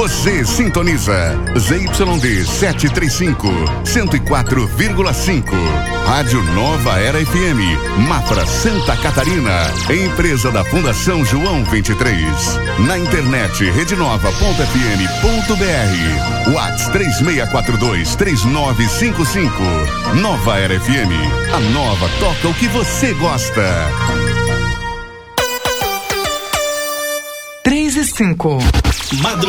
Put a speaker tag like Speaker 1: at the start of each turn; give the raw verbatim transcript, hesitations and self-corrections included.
Speaker 1: Você sintoniza Z Y D setecentos e trinta e cinco, cento e quatro vírgula cinco. Rádio Nova Era F M, Mafra, Santa Catarina. Empresa da Fundação João vinte e três. Na internet rede nova ponto f m ponto b r. WhatsApp três seis quatro dois, três nove cinco cinco. Nova Era F M. A nova toca o que você gosta.
Speaker 2: três e cinco.
Speaker 3: Madrugada.